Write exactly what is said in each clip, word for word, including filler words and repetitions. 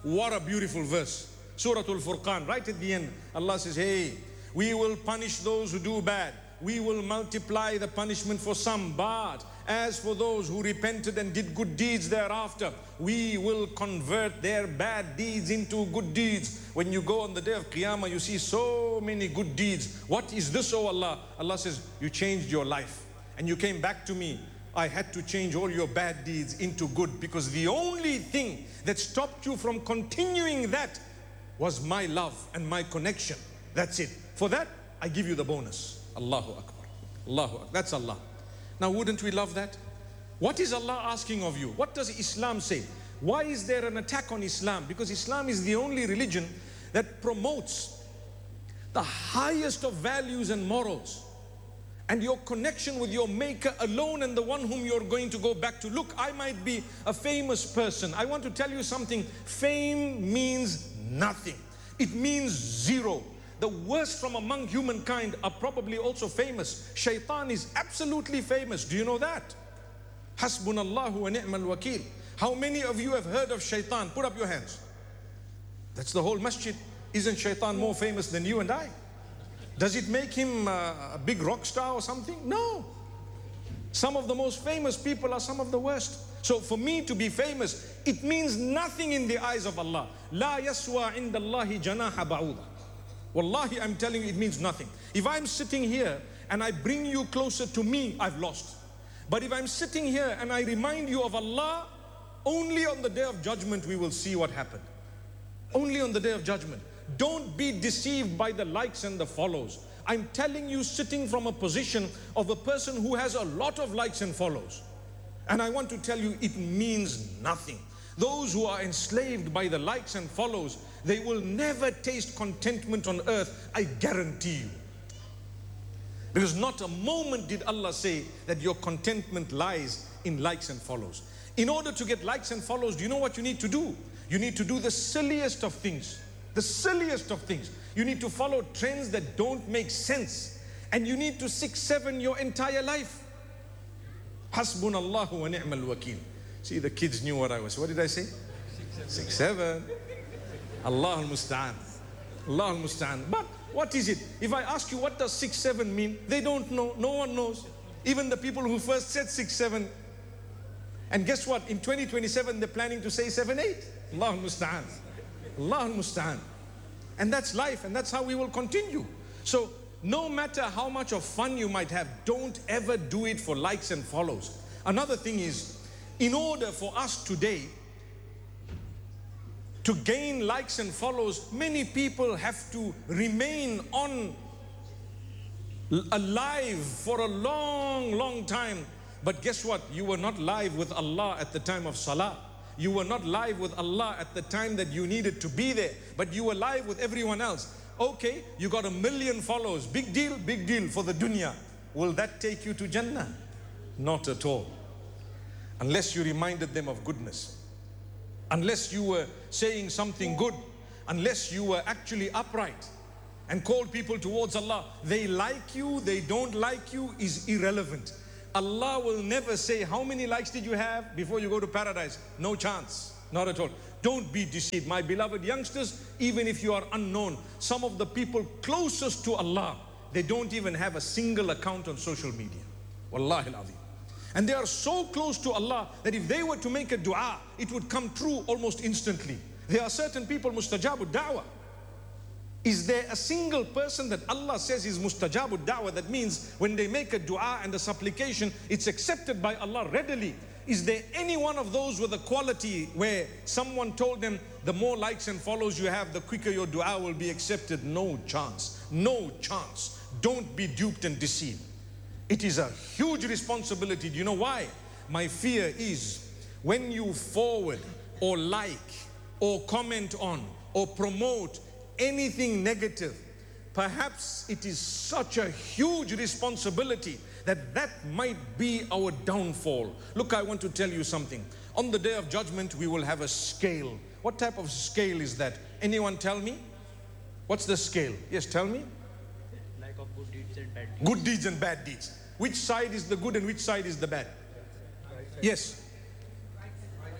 What a beautiful verse. Surah Al-Furqan, right at the end, Allah says, hey, we will punish those who do bad. We will multiply the punishment for some, but as for those who repented and did good deeds thereafter, we will convert their bad deeds into good deeds. When you go on the day of Qiyamah, you see so many good deeds. What is this, oh Allah? Allah says, you changed your life and you came back to me. I had to change all your bad deeds into good, because the only thing that stopped you from continuing that was my love and my connection. That's it. For that, I give you the bonus. Allahu Akbar. Allahu Akbar. That's Allah. Now, wouldn't we love that? What is Allah asking of you? What does Islam say? Why is there an attack on Islam? Because Islam is the only religion that promotes the highest of values and morals, and your connection with your Maker alone and the one whom you're going to go back to. Look, I might be a famous person. I want to tell you something. Fame means nothing. It means zero. The worst from among humankind are probably also famous. Shaitan is absolutely famous. Do you know that? Hasbunallahu wa ni'mal wakil. How many of you have heard of Shaitan? Put up your hands. That's the whole masjid. Isn't Shaitan more famous than you and I? Does it make him uh, a big rock star or something? No. Some of the most famous people are some of the worst. So for me to be famous, it means nothing in the eyes of Allah. La yaswa indallahi janaha ba'uda. Wallahi, I'm telling you, it means nothing. If I'm sitting here and I bring you closer to me, I've lost. But if I'm sitting here and I remind you of Allah, only on the day of judgment we will see what happened. Only on the day of judgment. Don't be deceived by the likes and the follows. I'm telling you, sitting from a position of a person who has a lot of likes and follows. And I want to tell you, it means nothing. Those who are enslaved by the likes and follows, they will never taste contentment on earth, I guarantee you. Because not a moment did Allah say that your contentment lies in likes and follows. In order to get likes and follows, do you know what you need to do? You need to do the silliest of things. The silliest of things. You need to follow trends that don't make sense. And you need to six, seven your entire life. Hasbunallahu wa ni'mal wakil. See, the kids knew what I was. What did I say? Six, six seven. Allah al-Musta'an. Allah al-Musta'an. But what is it? If I ask you what does six, seven mean, they don't know. No one knows. Even the people who first said six, seven. And guess what? In twenty twenty-seven, they're planning to say seven, eight. Allah al-Musta'an. Allah al-Musta'an. And that's life, and that's how we will continue. So no matter how much of fun you might have, don't ever do it for likes and follows. Another thing is, in order for us today to gain likes and follows, many people have to remain on alive for a long, long time. But guess what? You were not live with Allah at the time of Salah. You were not live with Allah at the time that you needed to be there, but you were live with everyone else. Okay, you got a million followers. Big deal, big deal for the dunya. Will that take you to Jannah? Not at all. Unless you reminded them of goodness. Unless you were saying something good. Unless you were actually upright and called people towards Allah. They like you, they don't like you is irrelevant. Allah will never say, how many likes did you have before you go to paradise? No chance. Not at all. Don't be deceived. My beloved youngsters, even if you are unknown, some of the people closest to Allah, they don't even have a single account on social media. Wallahi al-azim. And they are so close to Allah that if they were to make a dua, it would come true almost instantly. There are certain people, mustajabu da'wah. Is there a single person that Allah says is mustajabu da'wah? That means when they make a dua and a supplication, it's accepted by Allah readily. Is there any one of those with a quality where someone told them, the more likes and follows you have, the quicker your dua will be accepted? No chance. No chance. Don't be duped and deceived. It is a huge responsibility. Do you know why? My fear is when you forward or like or comment on or promote anything negative, perhaps it is such a huge responsibility that that might be our downfall. Look, I want to tell you something. On the day of judgment, we will have a scale. What type of scale is that? Anyone tell me? What's the scale? Yes, tell me. Like of good deeds and bad deeds. Good deeds and bad deeds. Which side is the good and which side is the bad? Yes.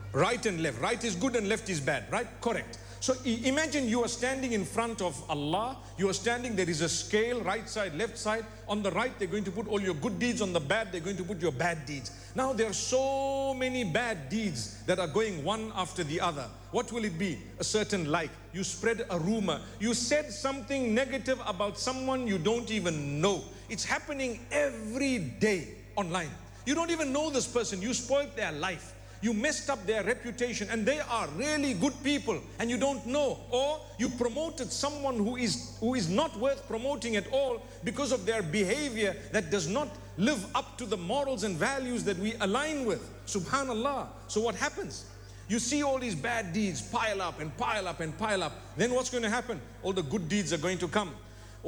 Right and left. Right is good and left is bad, right? Correct. So imagine you are standing in front of Allah. You are standing, there is a scale, right side, left side. On the right, they're going to put all your good deeds. On the bad, they're going to put your bad deeds. Now there are so many bad deeds that are going one after the other. What will it be? A certain like. You spread a rumor. You said something negative about someone you don't even know. It's happening every day online. You don't even know this person. You spoiled their life. You messed up their reputation, and they are really good people and you don't know. Or you promoted someone who is who is not worth promoting at all because of their behavior that does not live up to the morals and values that we align with. Subhanallah. So what happens? You see all these bad deeds pile up and pile up and pile up. Then what's going to happen? All the good deeds are going to come.